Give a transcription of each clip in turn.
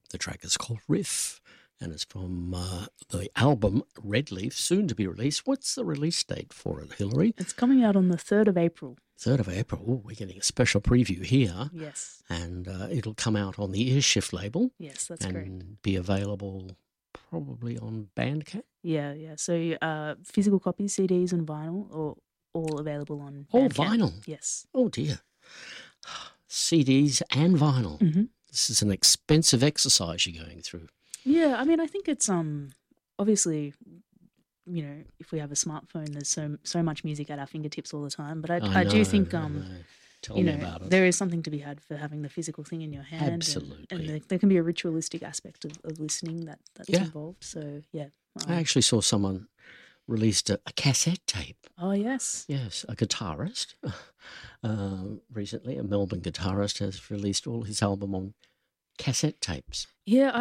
The track is called Riff, and it's from the album Red Leaf, soon to be released. What's the release date for it, Hilary? It's coming out on the 3rd of April. 3rd of April. Oh, we're getting a special preview here. Yes. And it'll come out on the Earshift label. Yes, that's correct. And be available probably on Bandcamp. Yeah. So physical copies, CDs and vinyl, are all available on Bandcamp. Oh, vinyl. Yes. Oh, dear. CDs and vinyl. Mm-hmm. This is an expensive exercise you're going through. Yeah, I mean, I think it's obviously, you know, if we have a smartphone, there's so much music at our fingertips all the time. But I do think Tell me about it. there is something to be had for having the physical thing in your hand. Absolutely. And there can be a ritualistic aspect of listening that's involved. So, yeah. I actually saw someone released a cassette tape. Oh, yes. Yes, a guitarist. Recently, a Melbourne guitarist has released all his album on cassette tapes. Yeah,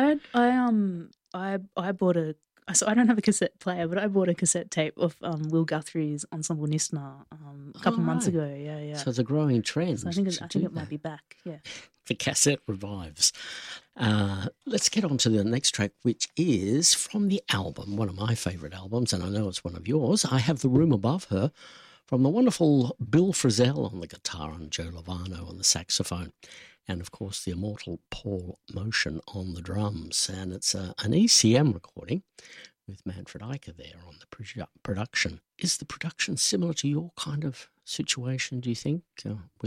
I bought so I don't have a cassette player, but I bought a cassette tape of Will Guthrie's Ensemble Nistna a couple of months ago. Yeah. So it's a growing trend. So I think it might be back. Yeah. The cassette revives. Let's get on to the next track, which is from the album, one of my favourite albums, and I know it's one of yours. I Have the Room Above Her, from the wonderful Bill Frisell on the guitar and Joe Lovano on the saxophone, and of course the immortal Paul Motion on the drums. And it's an ECM recording with Manfred Eicher there on the production. Is the production similar to your kind of situation, do you think, with